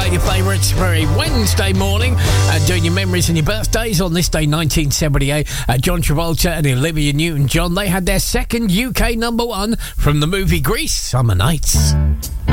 your favourites for a Wednesday morning, doing your memories and your birthdays. On this day, 1978, John Travolta and Olivia Newton-John, they had their second UK number one from the movie Grease, Summer Nights.